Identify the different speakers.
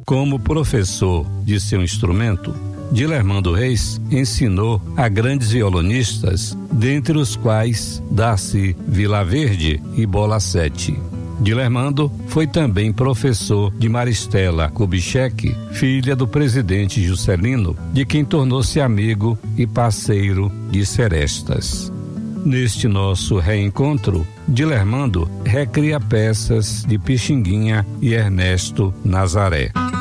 Speaker 1: Como professor de seu instrumento, Dilermando Reis ensinou a grandes violonistas, dentre os quais Darcy Vilaverde e Bola Sete. Dilermando foi também professor de Maristela Kubitschek, filha do presidente Juscelino, de quem tornou-se amigo e parceiro de serestas. Neste nosso reencontro, Dilermando recria peças de Pixinguinha e Ernesto Nazaré.